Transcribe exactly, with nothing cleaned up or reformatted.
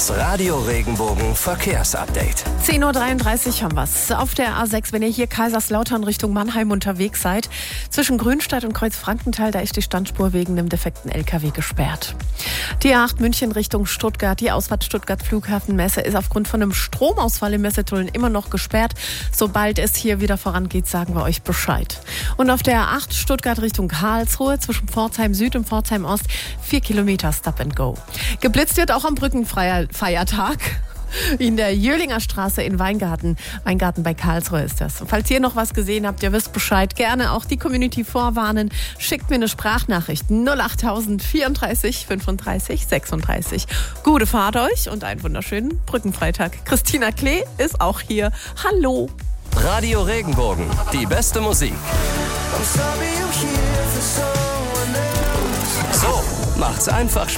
Das Radio Regenbogen Verkehrsupdate. zehn Uhr dreiunddreißig haben wir's. Auf der A sechs, wenn ihr hier Kaiserslautern Richtung Mannheim unterwegs seid, zwischen Grünstadt und Kreuzfrankenthal, da ist die Standspur wegen einem defekten L K W gesperrt. Die A acht München Richtung Stuttgart, die Ausfahrt Stuttgart Flughafenmesse ist aufgrund von einem Stromausfall im Messetullen immer noch gesperrt. Sobald es hier wieder vorangeht, sagen wir euch Bescheid. Und auf der A acht Stuttgart Richtung Karlsruhe, zwischen Pforzheim Süd und Pforzheim Ost, vier Kilometer Stop and Go. Geblitzt wird auch am Brückenfeiertag. In der Jöhlinger Straße in Weingarten. Weingarten bei Karlsruhe ist das. Falls ihr noch was gesehen habt, ihr wisst Bescheid, gerne auch die Community vorwarnen. Schickt mir eine Sprachnachricht null acht null vierunddreißig fünfunddreißig sechsunddreißig. Gute Fahrt euch und einen wunderschönen Brückenfreitag. Christina Klee ist auch hier. Hallo. Radio Regenbogen, die beste Musik. So macht's einfach